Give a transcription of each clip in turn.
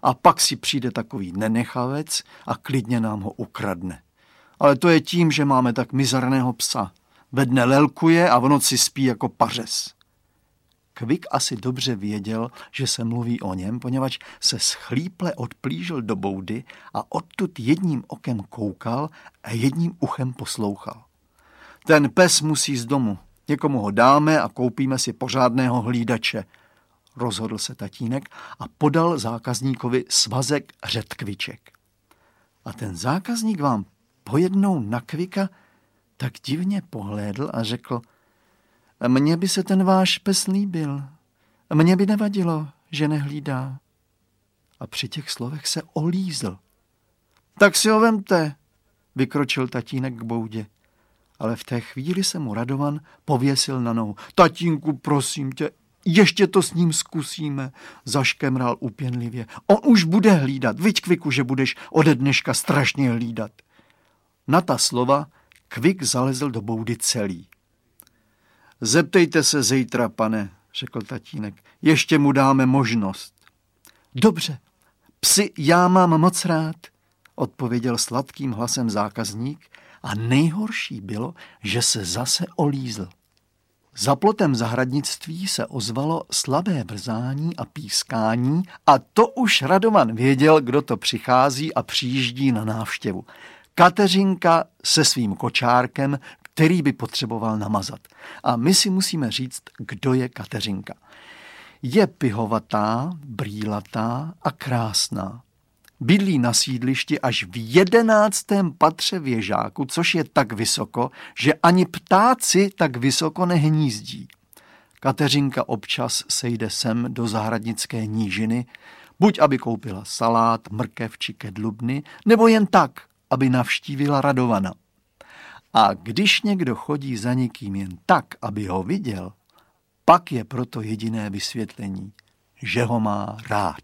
A pak si přijde takový nenechavec a klidně nám ho ukradne. Ale to je tím, že máme tak mizerného psa. Ve dne lelkuje a v noci spí jako pařez. Kvik asi dobře věděl, že se mluví o něm, poněvadž se schlíple odplížil do boudy a odtud jedním okem koukal a jedním uchem poslouchal. Ten pes musí z domu. Někomu ho dáme a koupíme si pořádného hlídače, rozhodl se tatínek a podal zákazníkovi svazek řetkviček. A ten zákazník vám pojednou na Kvika tak divně pohlédl a řekl: mně by se ten váš pes líbil. Mně by nevadilo, že nehlídá. A při těch slovech se olízl. Tak si ho vemte, vykročil tatínek k boudě. Ale v té chvíli se mu Radovan pověsil na nohu. Tatínku, prosím tě, ještě to s ním zkusíme, zaškemral úpěnlivě. On už bude hlídat, viď, Kviku, že budeš ode dneška strašně hlídat. Na ta slova Kvik zalezl do boudy celý. Zeptejte se zítra, pane, řekl tatínek. Ještě mu dáme možnost. Dobře, psi já mám moc rád, odpověděl sladkým hlasem zákazník a nejhorší bylo, že se zase olízl. Za plotem zahradnictví se ozvalo slabé brzání a pískání a to už Radovan věděl, kdo to přichází a přijíždí na návštěvu. Kateřinka se svým kočárkem, který by potřeboval namazat. A my si musíme říct, kdo je Kateřinka. Je pihovatá, brýlatá a krásná. Bydlí na sídlišti až v 11. patře věžáku, což je tak vysoko, že ani ptáci tak vysoko nehnízdí. Kateřinka občas sejde sem do zahradnické nížiny, buď aby koupila salát, mrkev či kedlubny, nebo jen tak, aby navštívila Radovana. A když někdo chodí za někým jen tak, aby ho viděl, pak je proto jediné vysvětlení, že ho má rád.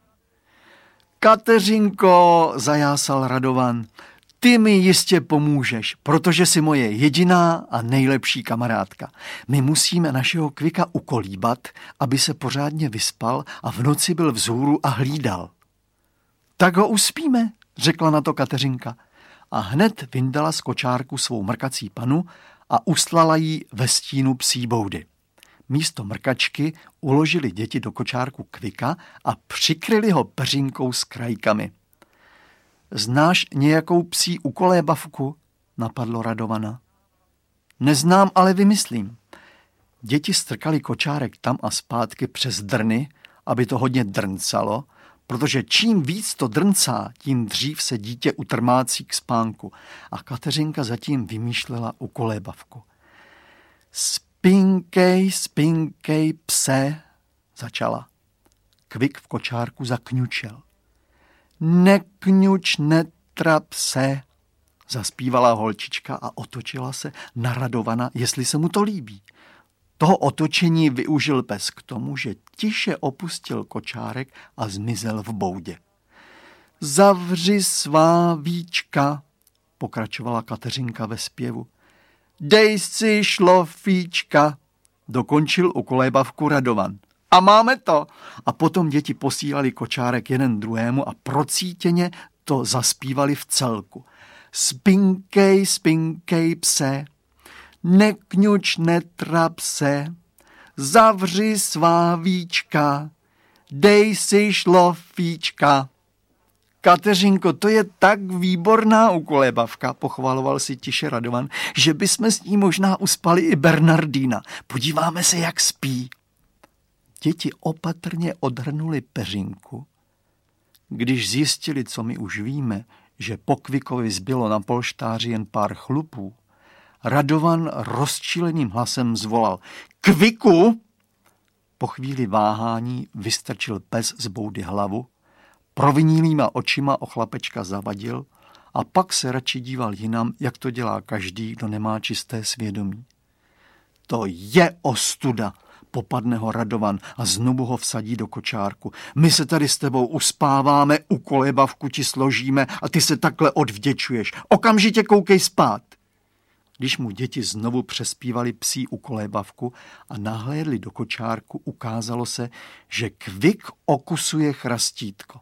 Kateřinko, zajásal Radovan, ty mi jistě pomůžeš, protože jsi moje jediná a nejlepší kamarádka. My musíme našeho Kvika ukolíbat, aby se pořádně vyspal a v noci byl vzhůru a hlídal. Tak ho uspíme, řekla na to Kateřinka. A hned vyndala z kočárku svou mrkací panu a uslala jí ve stínu psí boudy. Místo mrkačky uložili děti do kočárku Kvika a přikryli ho peřinkou s krajkami. Znáš nějakou psí ukolébavku? Napadlo Radovana. Neznám, ale vymyslím. Děti strkali kočárek tam a zpátky přes drny, aby to hodně drncalo, protože čím víc to drncá, tím dřív se dítě utrmácí k spánku. A Kateřinka zatím vymýšlela ukolébavku. Spinkej, spinkej, pse, začala. Kvik v kočárku zakňučel. Nekňuč, netrap se, zaspívala holčička a otočila se na Radovana, jestli se mu to líbí. Toho otočení využil pes k tomu, že tiše opustil kočárek a zmizel v boudě. Zavři svá víčka, pokračovala Kateřinka ve zpěvu. Dej si šlofíčka, dokončil ukolébavku Radovan. A máme to. A potom děti posílali kočárek jeden druhému a procítěně to zaspívali v celku. Spinkej, spinkej, pse, nekňuč, netrap se, zavři svá víčka, dej si šlofíčka. Kateřinko, to je tak výborná ukolébavka, pochvaloval si tiše Radovan, že bychom s ní možná uspali i Bernardína. Podíváme se, jak spí. Děti opatrně odhrnuli peřinku. Když zjistili, co my už víme, že po Kvikovi zbylo na polštáři jen pár chlupů, Radovan rozčileným hlasem zvolal: Kviku! Po chvíli váhání vystrčil pes z boudy hlavu, provinilýma očima o chlapečka zavadil a pak se radši díval jinam, jak to dělá každý, kdo nemá čisté svědomí. To je ostuda, popadne ho Radovan a znovu ho vsadí do kočárku. My se tady s tebou uspáváme, ukolébavku ti složíme a ty se takhle odvděčuješ. Okamžitě koukej spát. Když mu děti znovu přespívali psí ukolébavku a nahlédli do kočárku, ukázalo se, že Kvik okusuje chrastítko.